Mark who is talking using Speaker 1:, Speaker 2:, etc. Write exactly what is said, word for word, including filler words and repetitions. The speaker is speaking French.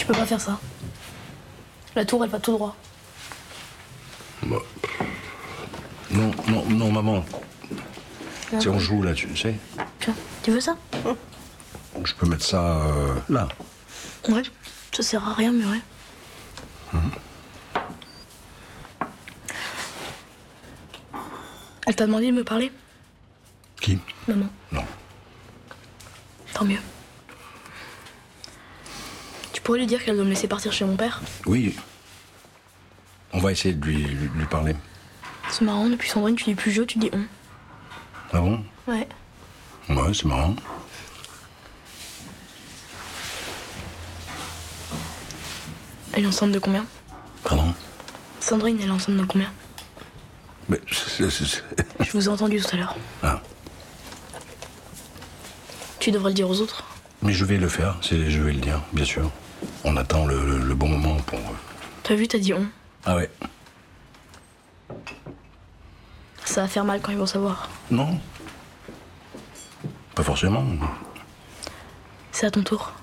Speaker 1: Tu peux pas faire ça. La tour, elle va tout droit.
Speaker 2: Bah. Non, non, non, maman.
Speaker 1: Non.
Speaker 2: Si on joue là, tu sais.
Speaker 1: Tiens, tu veux ça?
Speaker 2: Je peux mettre ça euh, là.
Speaker 1: Ouais, ça sert à rien, mais ouais.
Speaker 2: Hum.
Speaker 1: Elle t'a demandé de me parler?
Speaker 2: Qui?
Speaker 1: Maman.
Speaker 2: Non.
Speaker 1: Tant mieux. Tu pourrais lui dire qu'elle doit me laisser partir chez mon père?
Speaker 2: Oui. On va essayer de lui, lui, lui parler.
Speaker 1: C'est marrant, depuis Sandrine, tu dis plus Jo, tu dis on.
Speaker 2: Ah bon?
Speaker 1: Ouais.
Speaker 2: Ouais, c'est marrant.
Speaker 1: Elle est enceinte de combien?
Speaker 2: Pardon?
Speaker 1: Sandrine, elle est enceinte de combien?
Speaker 2: Mais c'est... c'est- c'est-
Speaker 1: Je vous ai entendu tout à l'heure.
Speaker 2: Ah.
Speaker 1: Tu devrais le dire aux autres.
Speaker 2: Mais je vais le faire, c'est, je vais le dire, bien sûr. On attend le, le- le bon moment pour...
Speaker 1: T'as vu, t'as dit on.
Speaker 2: Ah ouais?
Speaker 1: Ça va faire mal quand ils vont savoir.
Speaker 2: Non. Pas forcément.
Speaker 1: C'est à ton tour.